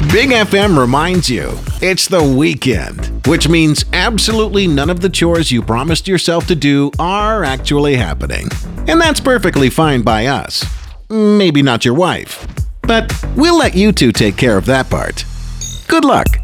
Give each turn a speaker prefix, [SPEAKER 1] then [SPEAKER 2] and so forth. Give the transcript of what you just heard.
[SPEAKER 1] Big FM reminds you, it's the weekend, which means absolutely none of the chores you promised yourself to do are actually happening. And that's perfectly fine by us. Maybe not your wife, but we'll let you two take care of that part. Good luck.